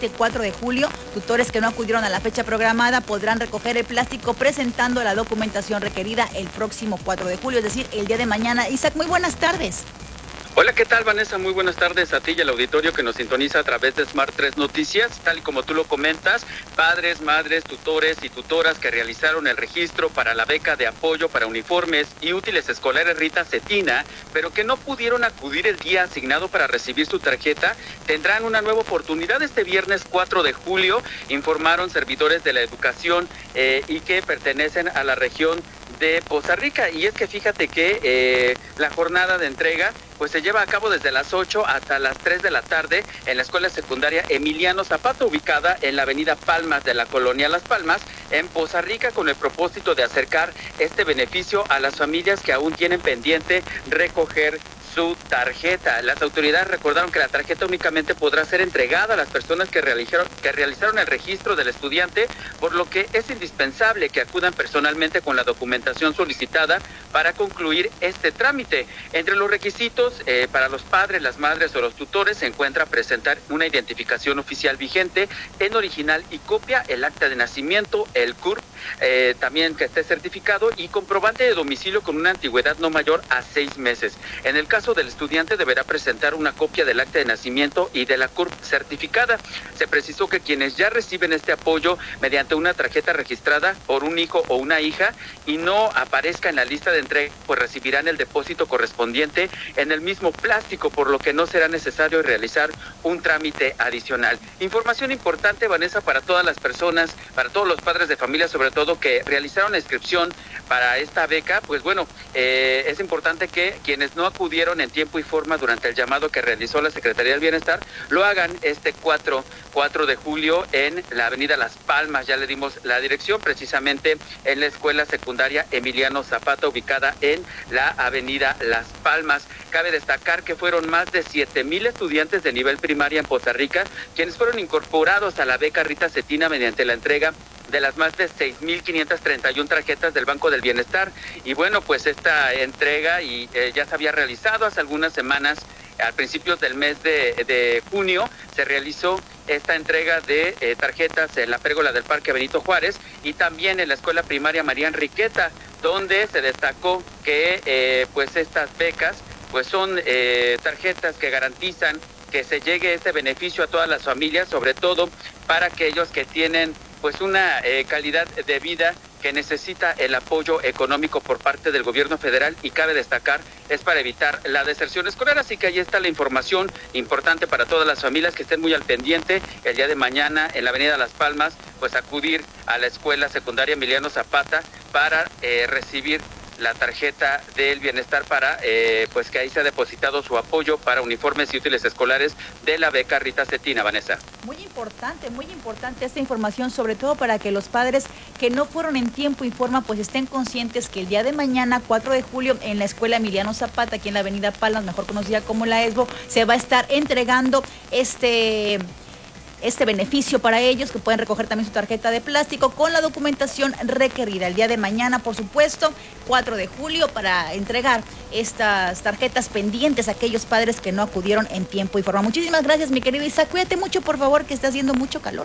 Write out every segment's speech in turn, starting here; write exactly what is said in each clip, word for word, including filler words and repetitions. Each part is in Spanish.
cuatro de julio, tutores que no acudieron a la fecha programada podrán recoger el plástico presentando la documentación requerida el próximo cuatro de julio, es decir, el día de mañana. Isaac, muy buenas tardes. Hola, ¿qué tal, Vanessa? Muy buenas tardes a ti y al auditorio que nos sintoniza a través de Smart tres Noticias. Tal y como tú lo comentas, padres, madres, tutores y tutoras que realizaron el registro para la beca de apoyo para uniformes y útiles escolares Rita Cetina, pero que no pudieron acudir el día asignado para recibir su tarjeta, tendrán una nueva oportunidad este viernes cuatro de julio, informaron servidores de la educación eh, y que pertenecen a la región de Poza Rica. Y es que fíjate que eh, la jornada de entrega pues se lleva a cabo desde las ocho hasta las tres de la tarde en la escuela secundaria Emiliano Zapata, ubicada en la avenida Palmas de la colonia Las Palmas, en Poza Rica, con el propósito de acercar este beneficio a las familias que aún tienen pendiente recoger su tarjeta. Las autoridades recordaron que la tarjeta únicamente podrá ser entregada a las personas que realizaron, que realizaron el registro del estudiante, por lo que es indispensable que acudan personalmente con la documentación solicitada para concluir este trámite. Entre los requisitos eh, para los padres, las madres o los tutores se encuentra presentar una identificación oficial vigente en original y copia, el acta de nacimiento, el C U R P, eh, también que esté certificado, y comprobante de domicilio con una antigüedad no mayor a seis meses. En el caso del estudiante deberá presentar una copia del acta de nacimiento y de la C U R P certificada. Se precisó que quienes ya reciben este apoyo mediante una tarjeta registrada por un hijo o una hija y no aparezca en la lista de entrega, pues recibirán el depósito correspondiente en el mismo plástico, por lo que no será necesario realizar un trámite adicional. Información importante, Vanessa, para todas las personas, para todos los padres de familia, sobre todo que realizaron la inscripción para esta beca. Pues bueno, eh, es importante que quienes no acudieron en tiempo y forma durante el llamado que realizó la Secretaría del Bienestar lo hagan este cuatro de julio en la avenida Las Palmas. Ya le dimos la dirección, precisamente en la escuela secundaria Emiliano Zapata, ubicada en la avenida Las Palmas. Cabe destacar que fueron más de siete mil estudiantes de nivel primaria en Poza Rica quienes fueron incorporados a la beca Rita Cetina mediante la entrega de las más de seis mil quinientas treinta y una tarjetas del Banco del Bienestar. Y bueno, pues esta entrega y eh, ya se había realizado hace algunas semanas. A principios del mes de, de junio se realizó esta entrega de eh, tarjetas en la pérgola del Parque Benito Juárez y también en la escuela primaria María Enriqueta, donde se destacó que eh, pues estas becas pues son eh, tarjetas que garantizan que se llegue este beneficio a todas las familias, sobre todo para aquellos que tienen pues una eh, calidad de vida que necesita el apoyo económico por parte del gobierno federal, y cabe destacar es para evitar la deserción escolar. Así que ahí está la información importante para todas las familias que estén muy al pendiente el día de mañana en la avenida Las Palmas, pues acudir a la escuela secundaria Emiliano Zapata para eh, recibir la tarjeta del bienestar para eh, pues que ahí se ha depositado su apoyo para uniformes y útiles escolares de la beca Rita Cetina. Vanessa. Muy importante, muy importante esta información, sobre todo para que los padres que no fueron en tiempo y forma pues estén conscientes que el día de mañana, cuatro de julio, en la escuela Emiliano Zapata, aquí en la avenida Palmas, mejor conocida como la ESBO, se va a estar entregando este... este beneficio para ellos, que pueden recoger también su tarjeta de plástico con la documentación requerida. El día de mañana, por supuesto, cuatro de julio, para entregar estas tarjetas pendientes a aquellos padres que no acudieron en tiempo y forma. Muchísimas gracias, mi querido Isaac. Cuídate mucho, por favor, que está haciendo mucho calor.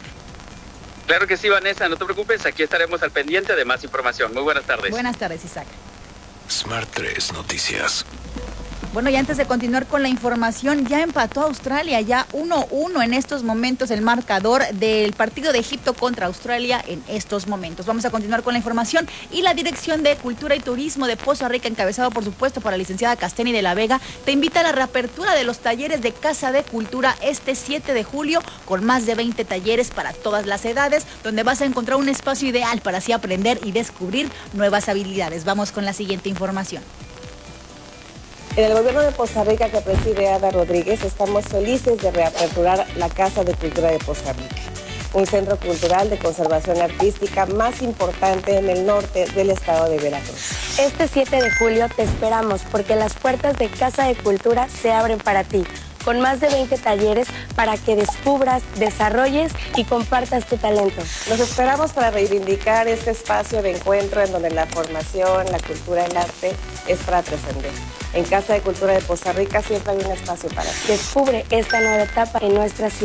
Claro que sí, Vanessa, no te preocupes, aquí estaremos al pendiente de más información. Muy buenas tardes. Buenas tardes, Isaac. Smart tres Noticias. Bueno, y antes de continuar con la información, ya empató Australia, ya uno uno en estos momentos el marcador del partido de Egipto contra Australia en estos momentos. Vamos a continuar con la información, y la Dirección de Cultura y Turismo de Poza Rica, encabezado por supuesto por la licenciada Casteni de la Vega, te invita a la reapertura de los talleres de Casa de Cultura este siete de julio, con más de veinte talleres para todas las edades, donde vas a encontrar un espacio ideal para así aprender y descubrir nuevas habilidades. Vamos con la siguiente información. En el gobierno de Poza Rica, que preside Ada Rodríguez, estamos felices de reaperturar la Casa de Cultura de Poza Rica, un centro cultural de conservación artística más importante en el norte del estado de Veracruz. Este siete de julio te esperamos, porque las puertas de Casa de Cultura se abren para ti, con más de veinte talleres para que descubras, desarrolles y compartas tu talento. Los esperamos para reivindicar este espacio de encuentro en donde la formación, la cultura, el arte es para trascender. En Casa de Cultura de Poza Rica siempre hay un espacio para ti. Descubre esta nueva etapa en nuestra ciudad.